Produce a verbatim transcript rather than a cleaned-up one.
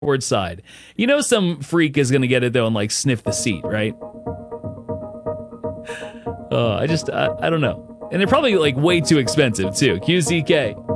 Forward side. You know some freak is gonna get it though and like sniff the seat, right? Uh, I just, I, I don't know. And they're probably like way too expensive too. Q Z K.